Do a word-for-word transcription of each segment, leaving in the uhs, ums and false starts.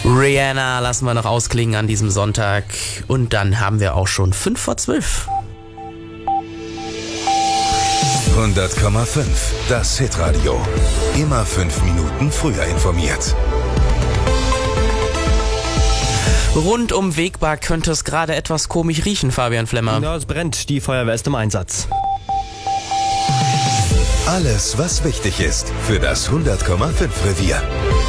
Rihanna lassen wir noch ausklingen an diesem Sonntag. Und dann haben wir auch schon fünf vor zwölf. hundert Komma fünf, das Hitradio. Immer fünf Minuten früher informiert. Rund um Wegbar könnte es gerade etwas komisch riechen, Fabian Flemmer. Ja, es brennt. Die Feuerwehr ist im Einsatz. Alles, was wichtig ist für das hundert Komma fünf Revier.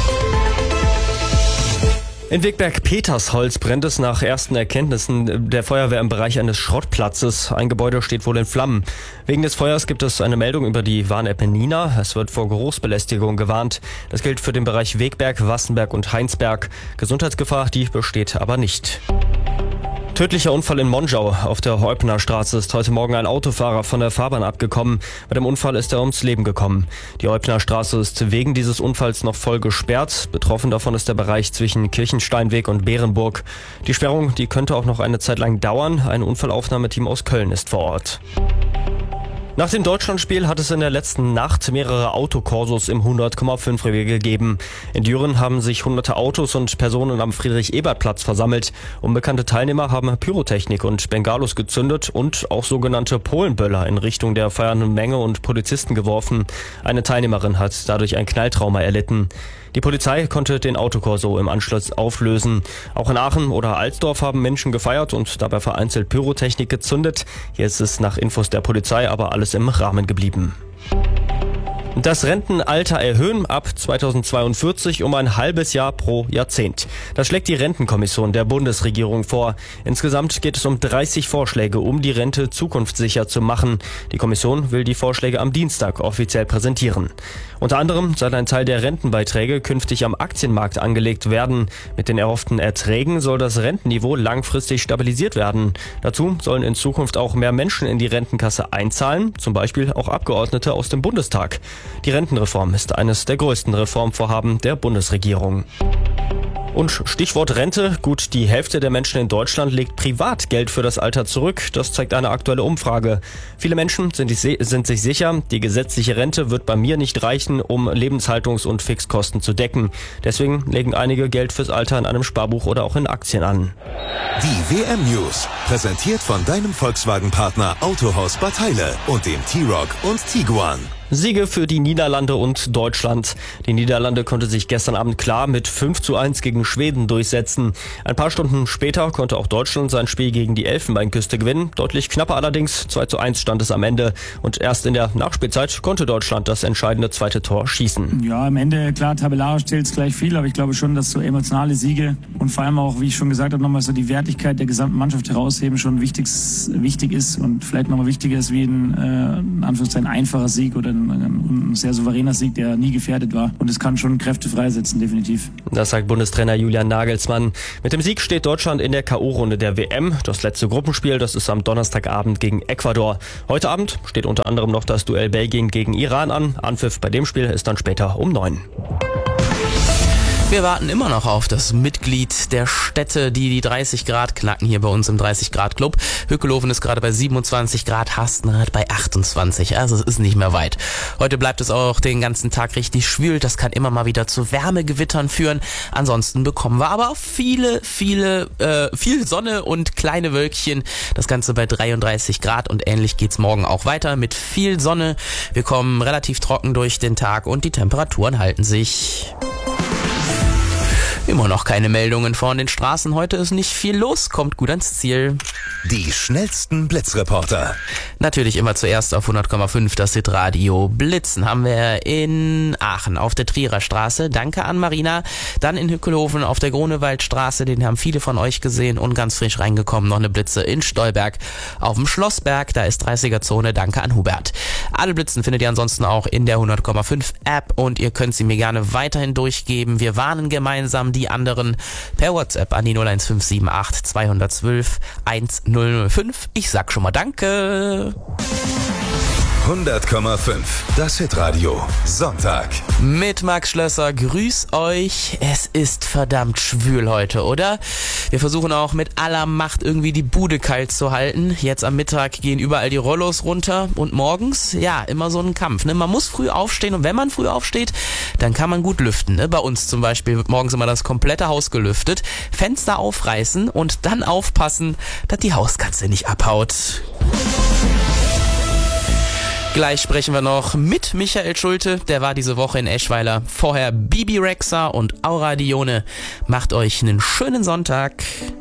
In Wegberg-Petersholz brennt es nach ersten Erkenntnissen der Feuerwehr im Bereich eines Schrottplatzes. Ein Gebäude steht wohl in Flammen. Wegen des Feuers gibt es eine Meldung über die Warn-App Nina. Es wird vor Geruchsbelästigung gewarnt. Das gilt für den Bereich Wegberg, Wassenberg und Heinsberg. Gesundheitsgefahr, die besteht aber nicht. Tödlicher Unfall in Monschau. Auf der Heupener Straße ist heute Morgen ein Autofahrer von der Fahrbahn abgekommen. Bei dem Unfall ist er ums Leben gekommen. Die Heupener Straße ist wegen dieses Unfalls noch voll gesperrt. Betroffen davon ist der Bereich zwischen Kirchensteinweg und Bärenburg. Die Sperrung, die könnte auch noch eine Zeit lang dauern. Ein Unfallaufnahmeteam aus Köln ist vor Ort. Nach dem Deutschlandspiel hat es in der letzten Nacht mehrere Autokorsos im hundert Komma fünf Revier gegeben. In Düren haben sich hunderte Autos und Personen am Friedrich-Ebert-Platz versammelt. Unbekannte Teilnehmer haben Pyrotechnik und Bengalos gezündet und auch sogenannte Polenböller in Richtung der feiernden Menge und Polizisten geworfen. Eine Teilnehmerin hat dadurch ein Knalltrauma erlitten. Die Polizei konnte den Autokorso im Anschluss auflösen. Auch in Aachen oder Alsdorf haben Menschen gefeiert und dabei vereinzelt Pyrotechnik gezündet. Hier ist es nach Infos der Polizei aber alles im Rahmen geblieben. Das Rentenalter erhöhen ab zweitausendzweiundvierzig um ein halbes Jahr pro Jahrzehnt. Das schlägt die Rentenkommission der Bundesregierung vor. Insgesamt geht es um dreißig Vorschläge, um die Rente zukunftssicher zu machen. Die Kommission will die Vorschläge am Dienstag offiziell präsentieren. Unter anderem soll ein Teil der Rentenbeiträge künftig am Aktienmarkt angelegt werden. Mit den erhofften Erträgen soll das Rentenniveau langfristig stabilisiert werden. Dazu sollen in Zukunft auch mehr Menschen in die Rentenkasse einzahlen, zum Beispiel auch Abgeordnete aus dem Bundestag. Die Rentenreform ist eines der größten Reformvorhaben der Bundesregierung. Und Stichwort Rente. Gut, die Hälfte der Menschen in Deutschland legt privat Geld für das Alter zurück. Das zeigt eine aktuelle Umfrage. Viele Menschen sind, sind sich sicher, die gesetzliche Rente wird bei mir nicht reichen, um Lebenshaltungs- und Fixkosten zu decken. Deswegen legen einige Geld fürs Alter in einem Sparbuch oder auch in Aktien an. Die W M News, präsentiert von deinem Volkswagen-Partner Autohaus Bad Heile und dem T-Roc und Tiguan. Siege für die Niederlande und Deutschland. Die Niederlande konnte sich gestern Abend klar mit fünf zu eins gegen Schweden durchsetzen. Ein paar Stunden später konnte auch Deutschland sein Spiel gegen die Elfenbeinküste gewinnen. Deutlich knapper allerdings, zwei zu eins stand es am Ende. Und erst in der Nachspielzeit konnte Deutschland das entscheidende zweite Tor schießen. Ja, am Ende, klar, tabellarisch zählt es gleich viel, aber ich glaube schon, dass so emotionale Siege und vor allem auch, wie ich schon gesagt habe, nochmal so die Wertigkeit der gesamten Mannschaft herausheben schon wichtig, wichtig ist und vielleicht nochmal wichtiger ist wie ein, äh, in Anführungszeichen, einfacher Sieg oder ein, ein sehr souveräner Sieg, der nie gefährdet war. Und es kann schon Kräfte freisetzen, definitiv. Das sagt Bundestrainer Julian Nagelsmann. Mit dem Sieg steht Deutschland in der K O-Runde der W M. Das letzte Gruppenspiel, das ist am Donnerstagabend gegen Ecuador. Heute Abend steht unter anderem noch das Duell Belgien gegen Iran an. Anpfiff bei dem Spiel ist dann später um neun. Wir warten immer noch auf das Mitglied der Städte, die die dreißig Grad knacken hier bei uns im dreißig Grad Club. Hückelhoven ist gerade bei siebenundzwanzig Grad, Hastenrath bei achtundzwanzig, also es ist nicht mehr weit. Heute bleibt es auch den ganzen Tag richtig schwül, das kann immer mal wieder zu Wärmegewittern führen. Ansonsten bekommen wir aber auch viele, viele, äh, viel Sonne und kleine Wölkchen. Das Ganze bei dreiunddreißig Grad und ähnlich geht's morgen auch weiter mit viel Sonne. Wir kommen relativ trocken durch den Tag und die Temperaturen halten sich. Immer noch keine Meldungen von den Straßen. Heute ist nicht viel los, kommt gut ans Ziel. Die schnellsten Blitzreporter. Natürlich immer zuerst auf hundert Komma fünf das Hitradio. Blitzen haben wir in Aachen auf der Trierer Straße. Danke an Marina. Dann in Hückelhoven auf der Grunewaldstraße. Den haben viele von euch gesehen und ganz frisch reingekommen. Noch eine Blitze in Stolberg auf dem Schlossberg. Da ist dreißiger Zone. Danke an Hubert. Alle Blitzen findet ihr ansonsten auch in der hundert Komma fünf App und ihr könnt sie mir gerne weiterhin durchgeben. Wir warnen gemeinsam die anderen per WhatsApp an die null eins fünf sieben acht zweihundertzwölf eins null null fünf. Ich sag schon mal Danke. hundert Komma fünf. Das Hitradio. Sonntag. Mit Max Schlösser, grüß euch. Es ist verdammt schwül heute, oder? Wir versuchen auch mit aller Macht irgendwie die Bude kalt zu halten. Jetzt am Mittag gehen überall die Rollos runter und morgens, ja, immer so ein Kampf. Ne? Man muss früh aufstehen und wenn man früh aufsteht, dann kann man gut lüften. Ne? Bei uns zum Beispiel wird morgens immer das komplette Haus gelüftet. Fenster aufreißen und dann aufpassen, dass die Hauskatze nicht abhaut. Gleich sprechen wir noch mit Michael Schulte, der war diese Woche in Eschweiler. Vorher Bibi Rexha und Aura Dione. Macht euch einen schönen Sonntag.